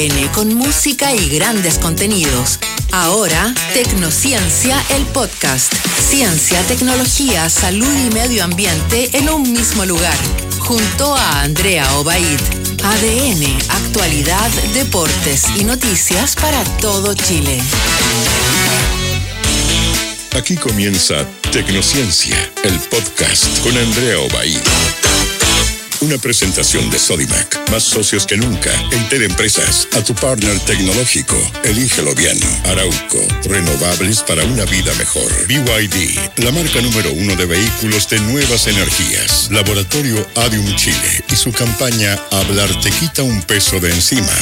Con música y grandes contenidos. Ahora, Tecnociencia, el podcast. Ciencia, tecnología, salud y medio ambiente en un mismo lugar. Junto a Andrea Obaid. ADN, actualidad, deportes y noticias para todo Chile. Aquí comienza Tecnociencia, el podcast con Andrea Obaid. Una presentación de Sodimac, más socios que nunca. Entel Empresas, a tu partner tecnológico. Elígelo bien. Arauco, renovables para una vida mejor. BYD, la marca número 1 de vehículos de nuevas energías. Laboratorio Adium Chile y su campaña Hablar te quita un peso de encima.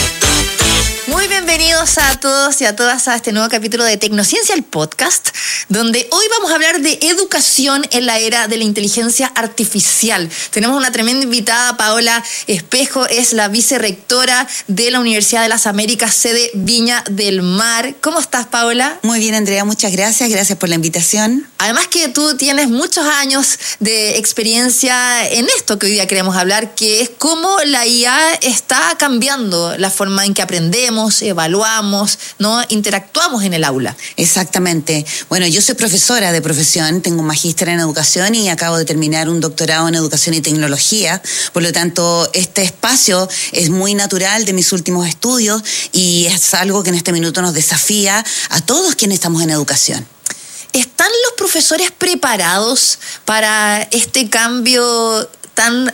Muy bienvenidos a todos y a todas a este nuevo capítulo de Tecnociencia, el podcast, donde hoy vamos a hablar de educación en la era de la inteligencia artificial. Tenemos una tremenda invitada, Paola Espejo, es la vicerrectora de la Universidad de las Américas, sede Viña del Mar. ¿Cómo estás, Paola? Muy bien, Andrea, muchas gracias por la invitación. Además que tú tienes muchos años de experiencia en esto que hoy día queremos hablar, que es cómo la IA está cambiando la forma en que aprendemos, evaluamos, ¿no? Interactuamos en el aula. Exactamente. Bueno, yo soy profesora de profesión, tengo un magíster en educación y acabo de terminar un doctorado en educación y tecnología. Por lo tanto, este espacio es muy natural de mis últimos estudios y es algo que en este minuto nos desafía a todos quienes estamos en educación. ¿Están los profesores preparados para este cambio tan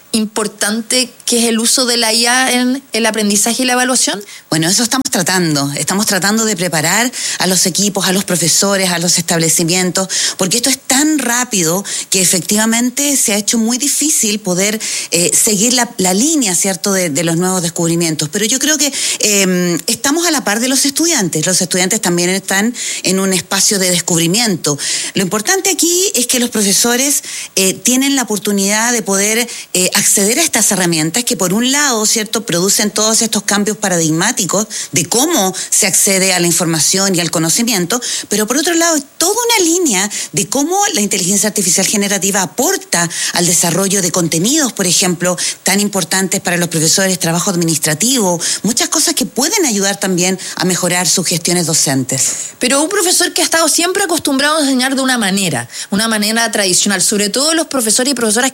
importante que es el uso de la IA en el aprendizaje y la evaluación? Bueno, eso estamos tratando de preparar a los equipos, a los profesores, a los establecimientos, porque esto es tan rápido que efectivamente se ha hecho muy difícil poder seguir la línea, ¿cierto?, de los nuevos descubrimientos. Pero yo creo que estamos a la par de los estudiantes también están en un espacio de descubrimiento. Lo importante aquí es que los profesores tienen la oportunidad de poder acceder a estas herramientas que por un lado, ¿cierto?, producen todos estos cambios paradigmáticos de cómo se accede a la información y al conocimiento, pero por otro lado, toda una línea de cómo la inteligencia artificial generativa aporta al desarrollo de contenidos, por ejemplo, tan importantes para los profesores, trabajo administrativo, muchas cosas que pueden ayudar también a mejorar sus gestiones docentes. Pero un profesor que ha estado siempre acostumbrado a enseñar de una manera tradicional, sobre todo los profesores y profesoras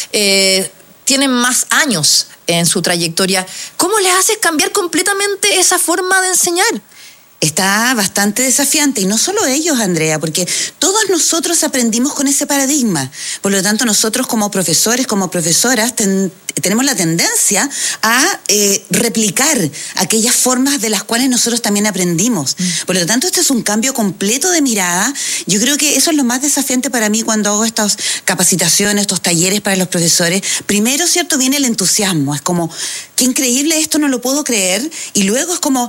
que tienen más años en su trayectoria, ¿cómo les haces cambiar completamente esa forma de enseñar? Está bastante desafiante, y no solo ellos, Andrea, porque todos nosotros aprendimos con ese paradigma. Por lo tanto, nosotros como profesores, como profesoras, tenemos la tendencia a replicar aquellas formas de las cuales nosotros también aprendimos. Por lo tanto, este es un cambio completo de mirada. Yo creo que eso es lo más desafiante para mí cuando hago estas capacitaciones, estos talleres para los profesores. Primero, ¿cierto?, viene el entusiasmo. Es como, qué increíble esto, no lo puedo creer. Y luego es como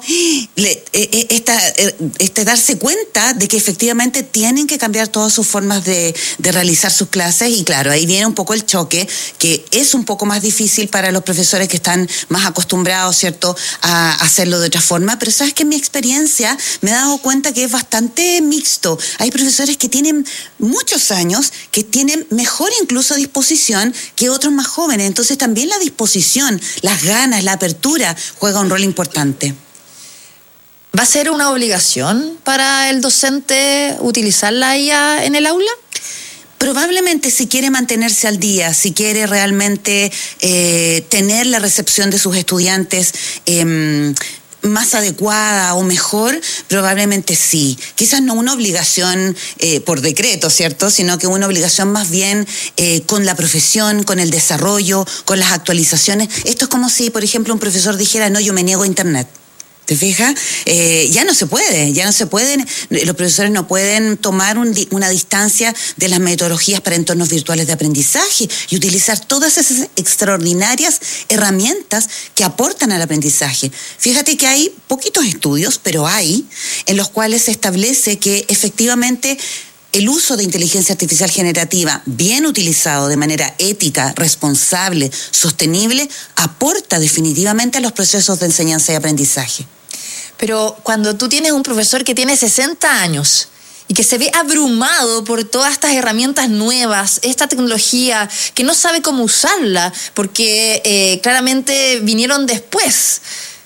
darse cuenta de que efectivamente tienen que cambiar todas sus formas de realizar sus clases. Y claro, ahí viene un poco el choque, que es un poco más difícil para los profesores que están más acostumbrados, ¿cierto?, a hacerlo de otra forma. Pero sabes que en mi experiencia me he dado cuenta que es bastante mixto. Hay profesores que tienen muchos años, que tienen mejor incluso disposición que otros más jóvenes. Entonces también la disposición, las ganas, la apertura juega un rol importante. ¿Va a ser una obligación para el docente utilizar la IA en el aula? Probablemente, si quiere mantenerse al día, si quiere realmente tener la recepción de sus estudiantes más adecuada o mejor, probablemente sí. Quizás no una obligación por decreto, ¿cierto?, sino que una obligación más bien con la profesión, con el desarrollo, con las actualizaciones. Esto es como si, por ejemplo, un profesor dijera, no, yo me niego a Internet. ¿Te fijas? Ya no se pueden, los profesores no pueden tomar una distancia de las metodologías para entornos virtuales de aprendizaje y utilizar todas esas extraordinarias herramientas que aportan al aprendizaje. Fíjate que hay poquitos estudios, pero hay, en los cuales se establece que efectivamente el uso de inteligencia artificial generativa, bien utilizado de manera ética, responsable, sostenible, aporta definitivamente a los procesos de enseñanza y aprendizaje. Pero cuando tú tienes un profesor que tiene 60 años y que se ve abrumado por todas estas herramientas nuevas, esta tecnología, que no sabe cómo usarla, porque claramente vinieron después,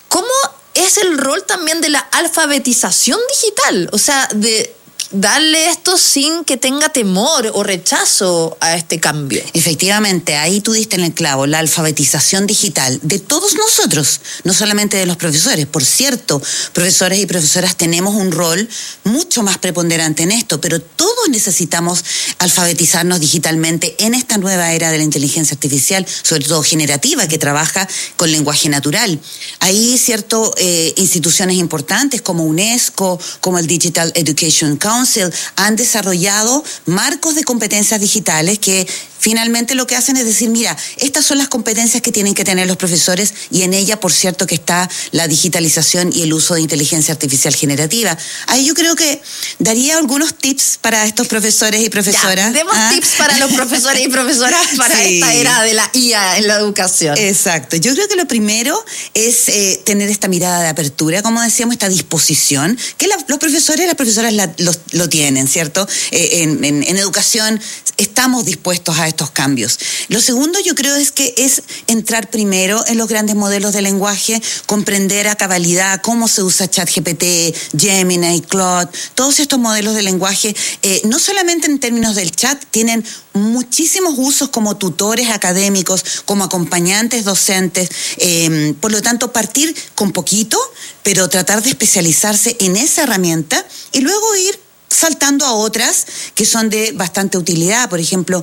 ¿cómo es el rol también de la alfabetización digital? O sea, de darle esto sin que tenga temor o rechazo a este cambio. Efectivamente, ahí tú diste en el clavo, la alfabetización digital de todos nosotros, no solamente de los profesores. Por cierto, profesores y profesoras tenemos un rol mucho más preponderante en esto, pero todos necesitamos alfabetizarnos digitalmente en esta nueva era de la inteligencia artificial, sobre todo generativa, que trabaja con lenguaje natural. Ahí, cierto, instituciones importantes como UNESCO, como el Digital Education Council, han desarrollado marcos de competencias digitales que finalmente lo que hacen es decir, mira, estas son las competencias que tienen que tener los profesores, y en ella, por cierto, que está la digitalización y el uso de inteligencia artificial generativa. Ahí yo creo que daría algunos tips para estos profesores y profesoras. Demos tips para los profesores y profesoras para esta era de la IA en la educación. Exacto. Yo creo que lo primero es tener esta mirada de apertura, como decíamos, esta disposición, que los profesores y las profesoras lo tienen, ¿cierto? En educación estamos dispuestos a estos cambios. Lo segundo, yo creo, es entrar primero en los grandes modelos de lenguaje, comprender a cabalidad cómo se usa ChatGPT, Gemini, Claude, todos estos modelos de lenguaje, no solamente en términos del chat, tienen muchísimos usos como tutores académicos, como acompañantes docentes. Por lo tanto, partir con poquito, pero tratar de especializarse en esa herramienta y luego ir saltando a otras que son de bastante utilidad. Por ejemplo,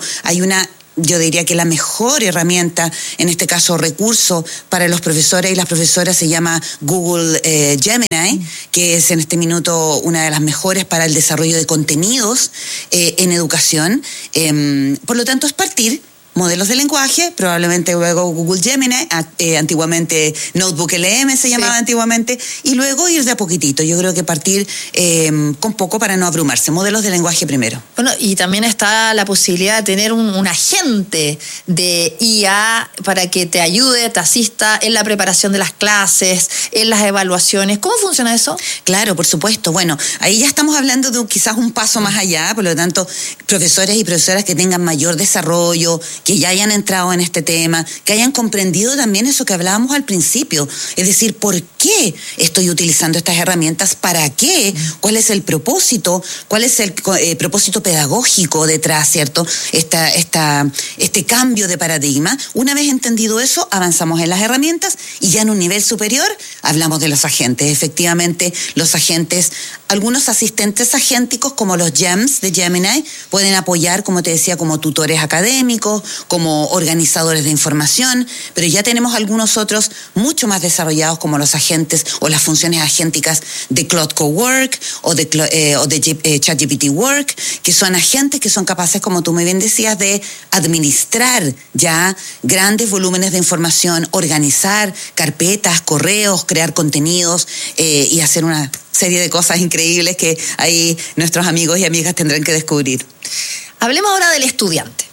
yo diría que la mejor herramienta, en este caso recurso para los profesores y las profesoras, se llama Google Gemini, que es en este minuto una de las mejores para el desarrollo de contenidos en educación. Por lo tanto, es partir modelos de lenguaje, probablemente luego Google Gemini, antiguamente Notebook LM se llamaba antiguamente, y luego ir de a poquitito. Yo creo que partir con poco para no abrumarse. Modelos de lenguaje primero. Bueno, y también está la posibilidad de tener un agente de IA para que te ayude, te asista en la preparación de las clases, en las evaluaciones. ¿Cómo funciona eso? Claro, por supuesto. Bueno, ahí ya estamos hablando de quizás un paso más allá, por lo tanto, profesores y profesoras que tengan mayor desarrollo, que ya hayan entrado en este tema, que hayan comprendido también eso que hablábamos al principio, es decir, ¿por qué estoy utilizando estas herramientas? ¿Para qué? ¿Cuál es el propósito? ¿Cuál es el propósito pedagógico detrás, cierto? Este cambio de paradigma. Una vez entendido eso, avanzamos en las herramientas y ya en un nivel superior hablamos de los agentes. Efectivamente, los agentes, algunos asistentes agénticos como los GEMS de Gemini pueden apoyar, como te decía, como tutores académicos, como organizadores de información, pero ya tenemos algunos otros mucho más desarrollados como los agentes o las funciones agénticas de Claude Cowork o de ChatGPT Work, que son agentes que son capaces, como tú muy bien decías, de administrar ya grandes volúmenes de información, organizar carpetas, correos, crear contenidos y hacer una serie de cosas increíbles que ahí nuestros amigos y amigas tendrán que descubrir. Hablemos ahora del estudiante.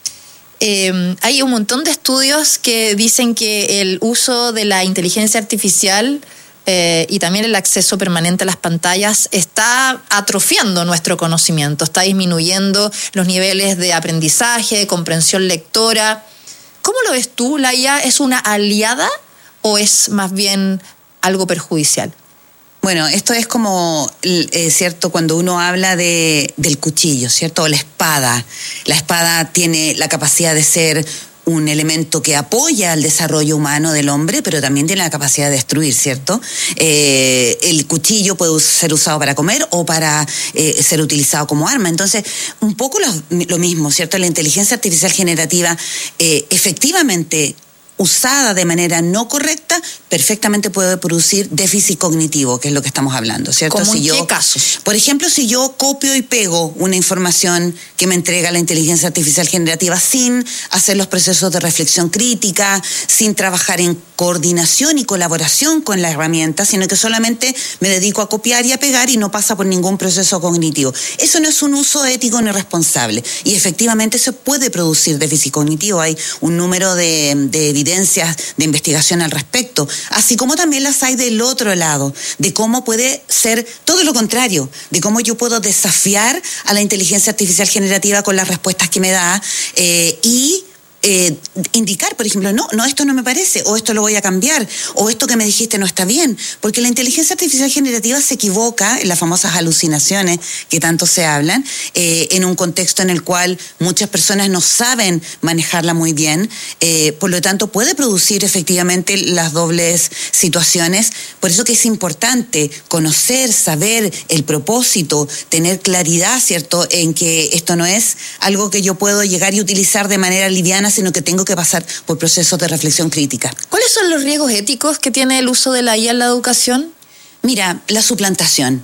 Hay un montón de estudios que dicen que el uso de la inteligencia artificial y también el acceso permanente a las pantallas está atrofiando nuestro conocimiento, está disminuyendo los niveles de aprendizaje, de comprensión lectora. ¿Cómo lo ves tú? ¿La IA es una aliada o es más bien algo perjudicial? Bueno, esto es como, ¿cierto? Cuando uno habla del cuchillo, ¿cierto? O la espada. La espada tiene la capacidad de ser un elemento que apoya al desarrollo humano del hombre, pero también tiene la capacidad de destruir, ¿cierto? El cuchillo puede ser usado para comer o para ser utilizado como arma. Entonces, un poco lo mismo, ¿cierto? La inteligencia artificial generativa efectivamente usada de manera no correcta, perfectamente puede producir déficit cognitivo, que es lo que estamos hablando, ¿cierto? ¿Cómo en qué casos? Por ejemplo, si yo copio y pego una información que me entrega la inteligencia artificial generativa sin hacer los procesos de reflexión crítica, sin trabajar en coordinación y colaboración con la herramienta, sino que solamente me dedico a copiar y a pegar y no pasa por ningún proceso cognitivo. Eso no es un uso ético ni responsable. Y efectivamente eso puede producir déficit cognitivo. Hay un número de evidencias de investigación al respecto, así como también las hay del otro lado, de cómo puede ser todo lo contrario, de cómo yo puedo desafiar a la inteligencia artificial generativa con las respuestas que me da y indicar, por ejemplo, no, esto no me parece, o esto lo voy a cambiar, o esto que me dijiste no está bien, porque la inteligencia artificial generativa se equivoca en las famosas alucinaciones que tanto se hablan, en un contexto en el cual muchas personas no saben manejarla muy bien, por lo tanto puede producir efectivamente las dobles situaciones. Por eso que es importante conocer, saber el propósito, tener claridad, ¿cierto?, en que esto no es algo que yo puedo llegar y utilizar de manera liviana, sino que tengo que pasar por procesos de reflexión crítica. ¿Cuáles son los riesgos éticos que tiene el uso de la IA en la educación? Mira, la suplantación.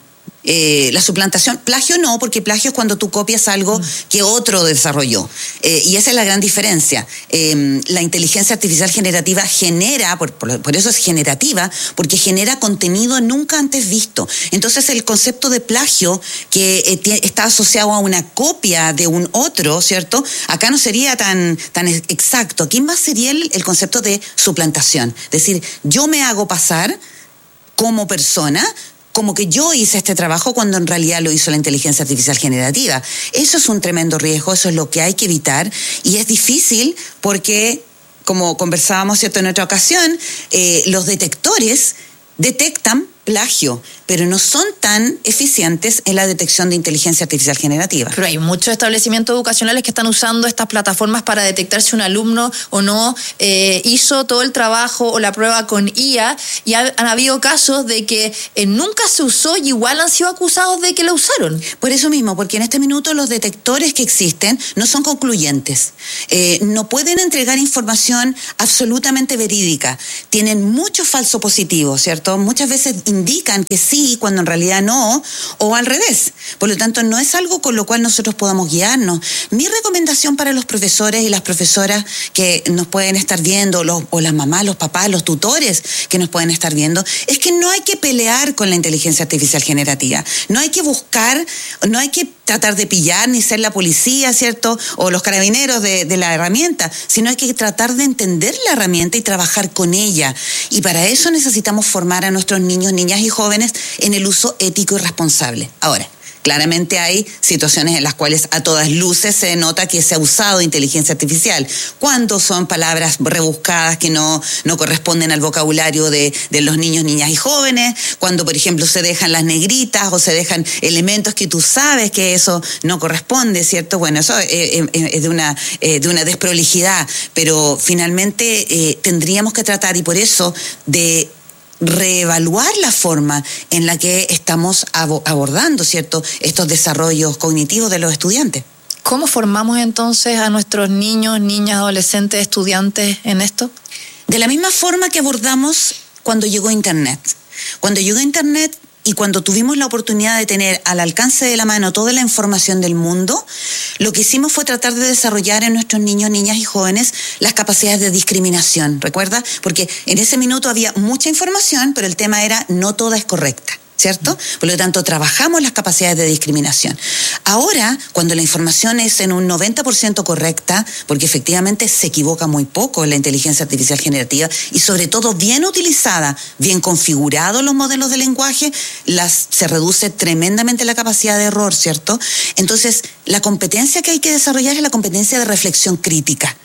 Plagio no, porque plagio es cuando tú copias algo que otro desarrolló. Y esa es la gran diferencia. La inteligencia artificial generativa genera, por eso es generativa, porque genera contenido nunca antes visto. Entonces el concepto de plagio, que está asociado a una copia de un otro, ¿cierto? Acá no sería tan exacto. Aquí más sería el concepto de suplantación. Es decir, yo me hago pasar como persona, como que yo hice este trabajo cuando en realidad lo hizo la inteligencia artificial generativa. Eso es un tremendo riesgo, eso es lo que hay que evitar, y es difícil porque, como conversábamos, ¿cierto?, en otra ocasión, los detectores detectan plagio, pero no son tan eficientes en la detección de inteligencia artificial generativa. Pero hay muchos establecimientos educacionales que están usando estas plataformas para detectar si un alumno o no hizo todo el trabajo o la prueba con IA, y han habido casos de que nunca se usó y igual han sido acusados de que la usaron. Por eso mismo, porque en este minuto los detectores que existen no son concluyentes. No pueden entregar información absolutamente verídica. Tienen mucho falso positivo, ¿cierto? Muchas veces indican que sí, cuando en realidad no, o al revés. Por lo tanto, no es algo con lo cual nosotros podamos guiarnos. Mi recomendación para los profesores y las profesoras que nos pueden estar viendo, o las mamás, los papás, los tutores que nos pueden estar viendo, es que no hay que pelear con la inteligencia artificial generativa. No hay que buscar, no hay que tratar de pillar ni ser la policía, ¿cierto?, o los carabineros de la herramienta, sino hay que tratar de entender la herramienta y trabajar con ella. Y para eso necesitamos formar a nuestros niños, niñas y jóvenes en el uso ético y responsable. Ahora, claramente hay situaciones en las cuales a todas luces se nota que se ha usado inteligencia artificial, cuando son palabras rebuscadas que no corresponden al vocabulario de los niños, niñas y jóvenes, cuando, por ejemplo, se dejan las negritas o se dejan elementos que tú sabes que eso no corresponde, ¿cierto? Bueno, eso es de una desprolijidad, pero finalmente tendríamos que tratar, y por eso, de reevaluar la forma en la que estamos abordando, ¿cierto?, estos desarrollos cognitivos de los estudiantes. ¿Cómo formamos entonces a nuestros niños, niñas, adolescentes, estudiantes en esto? De la misma forma que abordamos cuando llegó Internet. Cuando llegó Internet y cuando tuvimos la oportunidad de tener al alcance de la mano toda la información del mundo, lo que hicimos fue tratar de desarrollar en nuestros niños, niñas y jóvenes las capacidades de discriminación, ¿recuerda? Porque en ese minuto había mucha información, pero el tema era no toda es correcta, ¿cierto? Por lo tanto, trabajamos las capacidades de discriminación. Ahora, cuando la información es en un 90% correcta, porque efectivamente se equivoca muy poco la inteligencia artificial generativa, y sobre todo bien utilizada, bien configurados los modelos de lenguaje, se reduce tremendamente la capacidad de error, ¿cierto? Entonces, la competencia que hay que desarrollar es la competencia de reflexión crítica.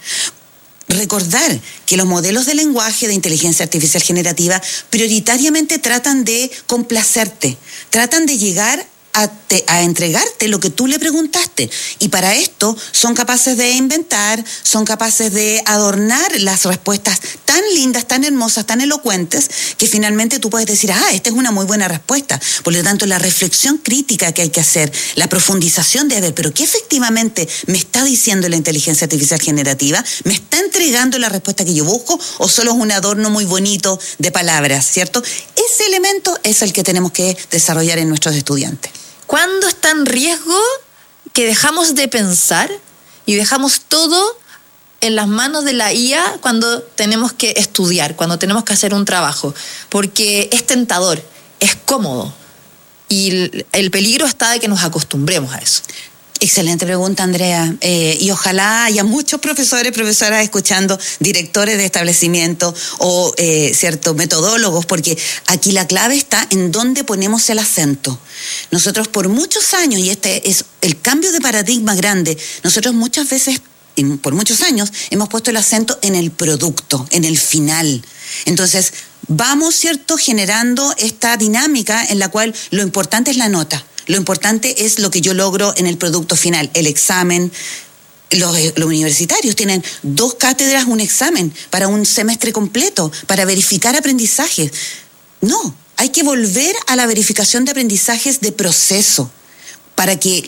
Recordar que los modelos de lenguaje de inteligencia artificial generativa prioritariamente tratan de complacerte, tratan de llegar a entregarte lo que tú le preguntaste, y para esto son capaces de inventar, son capaces de adornar las respuestas tan lindas, tan hermosas, tan elocuentes, que finalmente tú puedes decir, esta es una muy buena respuesta. Por lo tanto, la reflexión crítica que hay que hacer, la profundización de ver, pero ¿qué efectivamente me está diciendo la inteligencia artificial generativa? ¿Me está entregando la respuesta que yo busco, o solo es un adorno muy bonito de palabras, ¿cierto? Ese elemento es el que tenemos que desarrollar en nuestros estudiantes. ¿Cuándo está en riesgo que dejamos de pensar y dejamos todo en las manos de la IA cuando tenemos que estudiar, cuando tenemos que hacer un trabajo? Porque es tentador, es cómodo, y el peligro está de que nos acostumbremos a eso. Excelente pregunta, Andrea. Y ojalá haya muchos profesores, profesoras escuchando, directores de establecimiento o metodólogos, porque aquí la clave está en dónde ponemos el acento. Nosotros por muchos años, y este es el cambio de paradigma grande, nosotros muchas veces por muchos años, hemos puesto el acento en el producto, en el final. Entonces, vamos, ¿cierto?, generando esta dinámica en la cual lo importante es la nota, lo importante es lo que yo logro en el producto final, el examen. Los universitarios tienen 2 cátedras, un examen para un semestre completo, para verificar aprendizajes. No, hay que volver a la verificación de aprendizajes de proceso, para que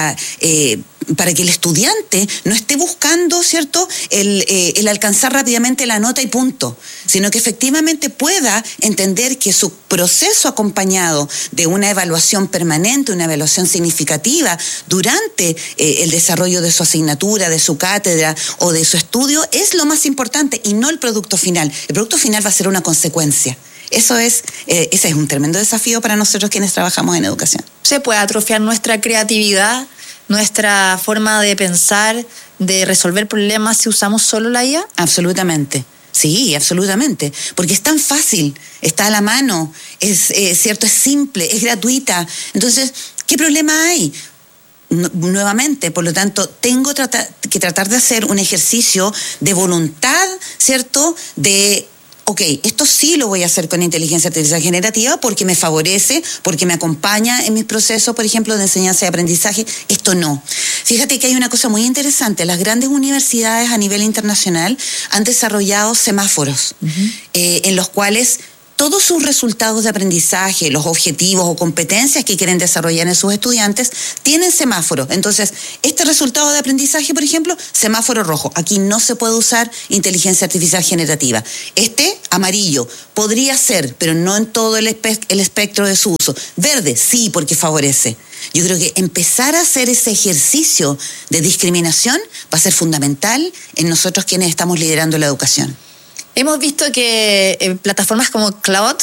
el estudiante no esté buscando, ¿cierto?, el alcanzar rápidamente la nota y punto, sino que efectivamente pueda entender que su proceso acompañado de una evaluación permanente, una evaluación significativa durante el desarrollo de su asignatura, de su cátedra o de su estudio es lo más importante y no el producto final. El producto final va a ser una consecuencia. Ese es un tremendo desafío para nosotros quienes trabajamos en educación. ¿Se puede atrofiar nuestra creatividad, nuestra forma de pensar, de resolver problemas si usamos solo la IA? Absolutamente. Sí, absolutamente. Porque es tan fácil, está a la mano, es cierto, es simple, es gratuita. Entonces, ¿qué problema hay? Nuevamente, por lo tanto, tengo que tratar de hacer un ejercicio de voluntad, ¿cierto?, de esto sí lo voy a hacer con inteligencia artificial generativa porque me favorece, porque me acompaña en mis procesos, por ejemplo, de enseñanza y aprendizaje. Esto no. Fíjate que hay una cosa muy interesante. Las grandes universidades a nivel internacional han desarrollado semáforos en los cuales todos sus resultados de aprendizaje, los objetivos o competencias que quieren desarrollar en sus estudiantes, tienen semáforos. Entonces, este resultado de aprendizaje, por ejemplo, semáforo rojo. Aquí no se puede usar inteligencia artificial generativa. Este, amarillo, podría ser, pero no en todo el espectro de su uso. Verde, sí, porque favorece. Yo creo que empezar a hacer ese ejercicio de discriminación va a ser fundamental en nosotros quienes estamos liderando la educación. Hemos visto que plataformas como Claude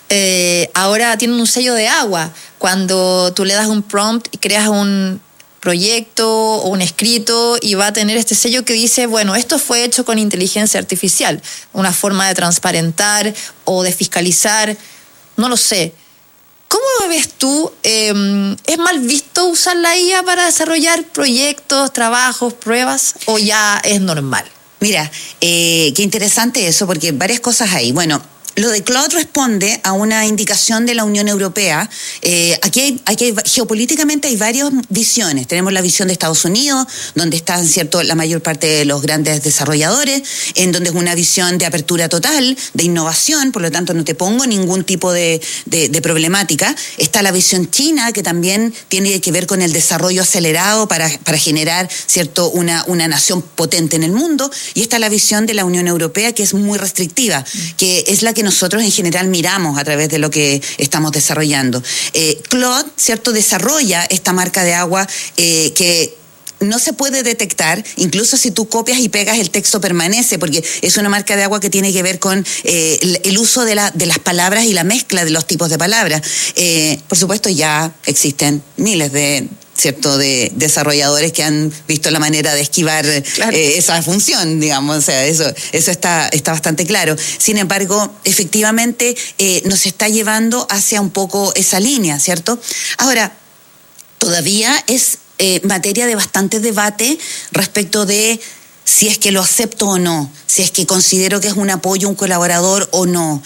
ahora tienen un sello de agua. Cuando tú le das un prompt y creas un proyecto o un escrito y va a tener este sello que dice, bueno, esto fue hecho con inteligencia artificial. Una forma de transparentar o de fiscalizar, no lo sé. ¿Cómo lo ves tú? ¿Es mal visto usar la IA para desarrollar proyectos, trabajos, pruebas o ya es normal? Mira, qué interesante eso, porque varias cosas hay. Bueno, lo de Claude responde a una indicación de la Unión Europea. Aquí geopolíticamente hay varias visiones. Tenemos la visión de Estados Unidos, donde están, ¿cierto?, la mayor parte de los grandes desarrolladores, en donde es una visión de apertura total, de innovación, por lo tanto no te pongo ningún tipo de problemática. Está la visión china, que también tiene que ver con el desarrollo acelerado para generar, ¿cierto?, una nación potente en el mundo. Y está la visión de la Unión Europea, que es muy restrictiva, que es la que nosotros en general miramos a través de lo que estamos desarrollando. Claude, ¿cierto?, desarrolla esta marca de agua que no se puede detectar, incluso si tú copias y pegas el texto permanece, porque es una marca de agua que tiene que ver con el uso de las palabras y la mezcla de los tipos de palabras. Por supuesto, ya existen miles de desarrolladores que han visto la manera de esquivar esa función, digamos, o sea, eso está bastante claro. Sin embargo, efectivamente nos está llevando hacia un poco esa línea, ¿cierto? Ahora, todavía es materia de bastante debate respecto de si es que lo acepto o no, si es que considero que es un apoyo, un colaborador o no.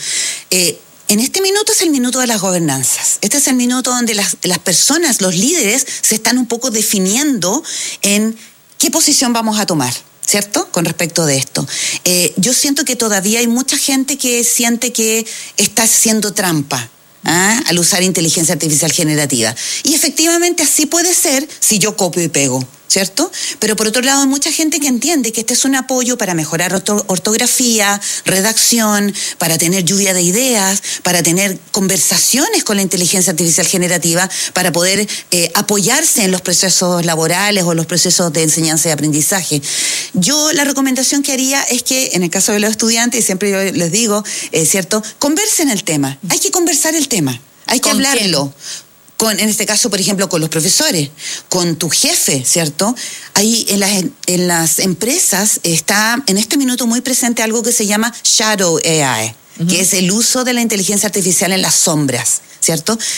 En este minuto es el minuto de las gobernanzas. Este es el minuto donde las personas, los líderes, se están un poco definiendo en qué posición vamos a tomar, ¿cierto?, con respecto de esto. Yo siento que todavía hay mucha gente que siente que está haciendo trampa al usar inteligencia artificial generativa. Y efectivamente así puede ser si yo copio y pego, ¿cierto? Pero por otro lado hay mucha gente que entiende que este es un apoyo para mejorar ortografía, redacción, para tener lluvia de ideas, para tener conversaciones con la inteligencia artificial generativa, para poder apoyarse en los procesos laborales o los procesos de enseñanza y aprendizaje. Yo la recomendación que haría es que en el caso de los estudiantes, y siempre yo les digo, ¿cierto?, conversen el tema. Hay que conversar el tema, hay que hablarlo. En este caso, por ejemplo, con los profesores, con tu jefe, ¿cierto? Ahí en las empresas está en este minuto muy presente algo que se llama Shadow AI, que es el uso de la inteligencia artificial en las sombras, ¿cierto?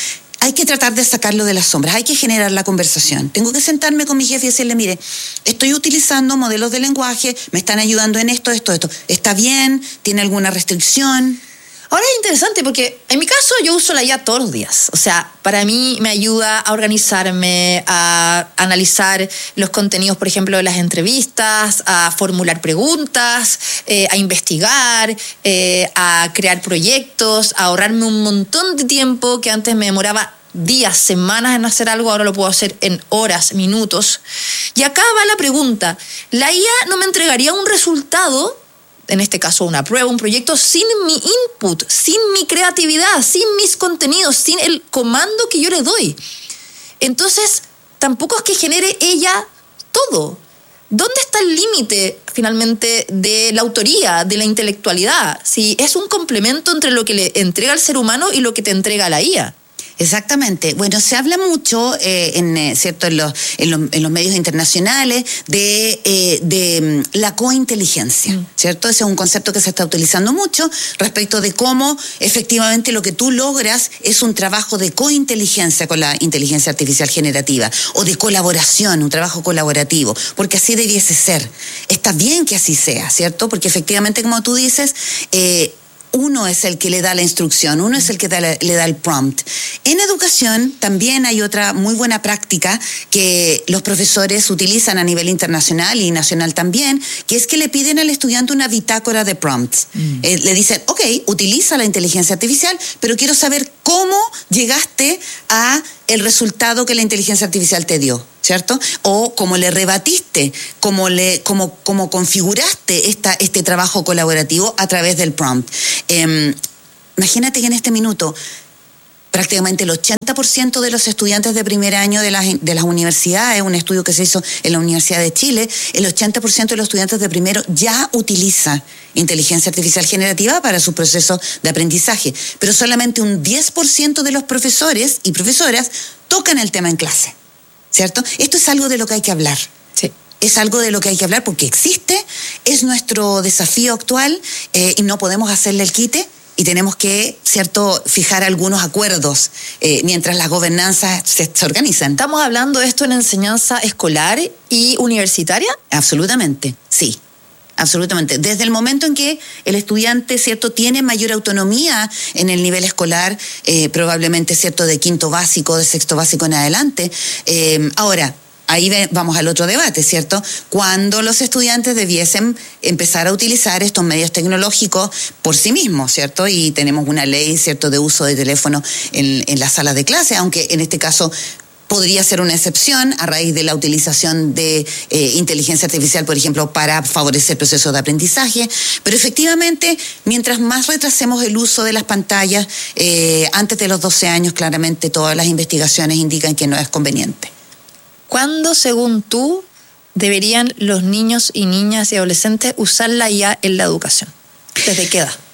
hay que tratar de sacarlo de las sombras, hay que generar la conversación. Tengo que sentarme con mi jefe y decirle, mire, estoy utilizando modelos de lenguaje, me están ayudando en esto. ¿Está bien? ¿Tiene alguna restricción? Ahora es interesante porque en mi caso yo uso la IA todos los días. O sea, para mí me ayuda a organizarme, a analizar los contenidos, por ejemplo, de las entrevistas, a formular preguntas, a investigar, a crear proyectos, a ahorrarme un montón de tiempo que antes me demoraba días, semanas en hacer algo, ahora lo puedo hacer en horas, minutos. Y acá va la pregunta. ¿La IA no me entregaría un resultado, en este caso una prueba, un proyecto, sin mi input, sin mi creatividad, sin mis contenidos, sin el comando que yo le doy? Entonces, tampoco es que genere ella todo. ¿Dónde está el límite, finalmente, de la autoría, de la intelectualidad? Si es un complemento entre lo que le entrega al ser humano y lo que te entrega la IA. Exactamente. Bueno, se habla mucho, ¿cierto? en los medios internacionales de la cointeligencia, ¿cierto? Ese es un concepto que se está utilizando mucho respecto de cómo efectivamente lo que tú logras es un trabajo de cointeligencia con la inteligencia artificial generativa o de colaboración, un trabajo colaborativo, porque así debiese ser. Está bien que así sea, ¿cierto? Porque efectivamente, como tú dices, uno es el que le da la instrucción, uno es el que le da el prompt. En educación también hay otra muy buena práctica que los profesores utilizan a nivel internacional y nacional también, que es que le piden al estudiante una bitácora de prompts. Le dicen, ok, utiliza la inteligencia artificial, pero quiero saber cómo llegaste a el resultado que la inteligencia artificial te dio, ¿cierto? O cómo le rebatiste, cómo configuraste este trabajo colaborativo a través del prompt. Imagínate que en este minuto prácticamente el 80% de los estudiantes de primer año de las universidades, un estudio que se hizo en la Universidad de Chile, el 80% de los estudiantes de primero ya utiliza inteligencia artificial generativa para su proceso de aprendizaje, pero solamente un 10% de los profesores y profesoras tocan el tema en clase, ¿cierto? Esto es algo de lo que hay que hablar. Sí. Es algo de lo que hay que hablar porque existe, es nuestro desafío actual y no podemos hacerle el quite. Y tenemos que, ¿cierto?, fijar algunos acuerdos mientras las gobernanzas se organizan. ¿Estamos hablando de esto en enseñanza escolar y universitaria? Absolutamente, sí. Absolutamente. Desde el momento en que el estudiante, ¿cierto?, tiene mayor autonomía en el nivel escolar, probablemente, ¿cierto?, de quinto básico, de sexto básico en adelante. Ahora, ahí vamos al otro debate, ¿cierto? Cuando los estudiantes debiesen empezar a utilizar estos medios tecnológicos por sí mismos, ¿cierto? Y tenemos una ley, ¿cierto?, de uso de teléfono en las salas de clase, aunque en este caso podría ser una excepción a raíz de la utilización de inteligencia artificial, por ejemplo, para favorecer procesos de aprendizaje. Pero efectivamente, mientras más retrasemos el uso de las pantallas, antes de los 12 años, claramente todas las investigaciones indican que no es conveniente. ¿Cuándo, según tú, deberían los niños y niñas y adolescentes usar la IA en la educación? ¿Desde qué edad?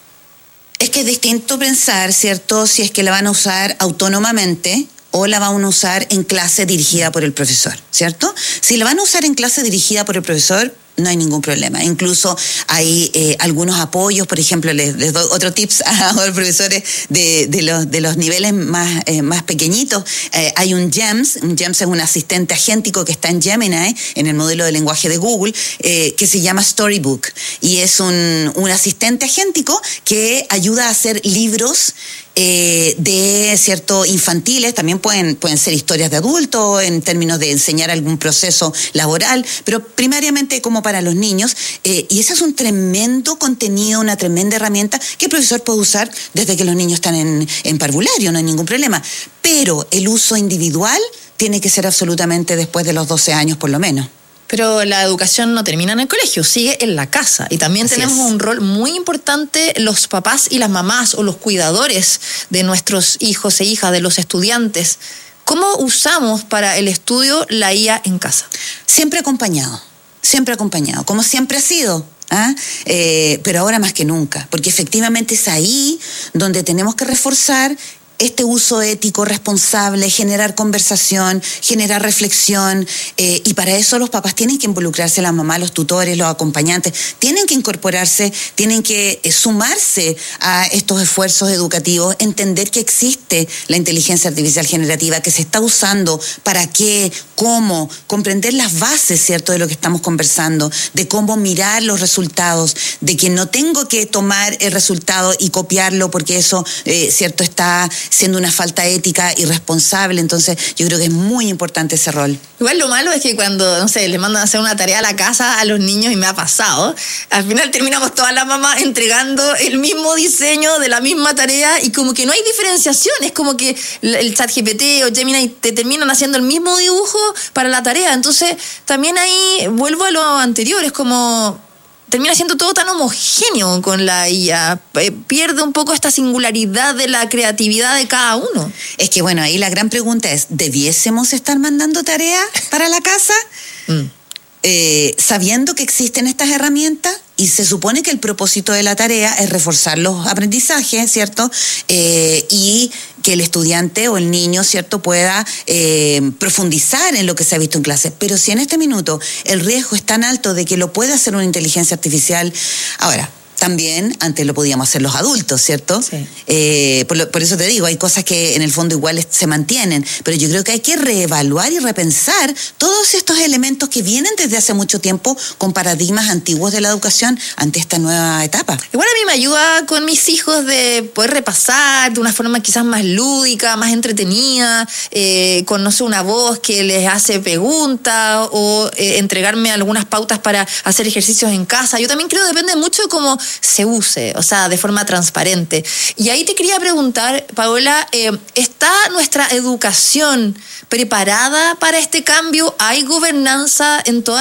Es que es distinto pensar, ¿cierto?, si es que la van a usar autónomamente o la van a usar en clase dirigida por el profesor, ¿cierto? Si la van a usar en clase dirigida por el profesor, no hay ningún problema. Incluso hay algunos apoyos, por ejemplo, les doy otro tips a los profesores de los niveles más pequeñitos. Hay un GEMS es un asistente agéntico que está en Gemini, en el modelo de lenguaje de Google, que se llama Storybook. Y es un asistente agéntico que ayuda a hacer libros infantiles, también pueden ser historias de adultos en términos de enseñar algún proceso laboral, pero primariamente como para los niños, y ese es un tremendo contenido, una tremenda herramienta que el profesor puede usar desde que los niños están en parvulario, no hay ningún problema, pero el uso individual tiene que ser absolutamente después de los 12 años por lo menos. Pero la educación no termina en el colegio, sigue en la casa. Y también tenemos un rol muy importante los papás y las mamás o los cuidadores de nuestros hijos e hijas, de los estudiantes. ¿Cómo usamos para el estudio la IA en casa? Siempre acompañado, como siempre ha sido. Pero ahora más que nunca, porque efectivamente es ahí donde tenemos que reforzar este uso ético, responsable, generar conversación, generar reflexión, y para eso los papás tienen que involucrarse, las mamás, los tutores, los acompañantes, tienen que incorporarse, tienen que sumarse a estos esfuerzos educativos, entender que existe la inteligencia artificial generativa, que se está usando, para qué, cómo, comprender las bases, ¿cierto?, de lo que estamos conversando, de cómo mirar los resultados, de que no tengo que tomar el resultado y copiarlo porque eso, ¿cierto?, está siendo una falta ética y responsable. Entonces, yo creo que es muy importante ese rol. Igual lo malo es que cuando, no sé, les mandan a hacer una tarea a la casa a los niños, y me ha pasado, al final terminamos todas las mamás entregando el mismo diseño de la misma tarea y como que no hay diferenciación. Es como que el ChatGPT o Gemini te terminan haciendo el mismo dibujo para la tarea. Entonces, también ahí vuelvo a lo anterior, es como termina siendo todo tan homogéneo con la IA, pierde un poco esta singularidad de la creatividad de cada uno. Es que bueno, ahí la gran pregunta es, ¿debiésemos estar mandando tareas para la casa? Sabiendo que existen estas herramientas, y se supone que el propósito de la tarea es reforzar los aprendizajes, ¿cierto? Y que el estudiante o el niño, ¿cierto?, pueda profundizar en lo que se ha visto en clase. Pero si en este minuto el riesgo es tan alto de que lo pueda hacer una inteligencia artificial, ahora, también antes lo podíamos hacer los adultos, ¿cierto? Sí. Por eso te digo, hay cosas que en el fondo igual se mantienen, pero yo creo que hay que reevaluar y repensar todos estos elementos que vienen desde hace mucho tiempo con paradigmas antiguos de la educación ante esta nueva etapa. Igual a mí me ayuda con mis hijos de poder repasar de una forma quizás más lúdica, más entretenida, con, no sé, una voz que les hace preguntas o entregarme algunas pautas para hacer ejercicios en casa. Yo también creo que depende mucho de cómo se use, o sea, de forma transparente. Y ahí te quería preguntar, Paola, ¿está nuestra educación preparada para este cambio? ¿Hay gobernanza en toda